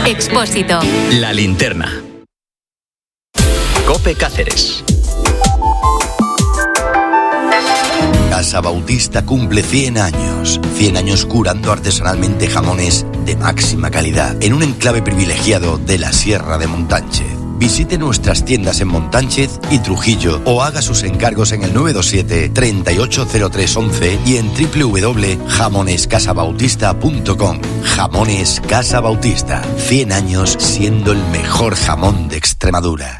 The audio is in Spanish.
Expósito. La Linterna. COPE Cáceres. Casa Bautista cumple 100 años. 100 años curando artesanalmente jamones de máxima calidad en un enclave privilegiado de la Sierra de Montánchez. Visite nuestras tiendas en Montánchez y Trujillo o haga sus encargos en el 927 380311 y en www.jamonescasabautista.com. Jamones Casa Bautista. 100 años siendo el mejor jamón de Extremadura.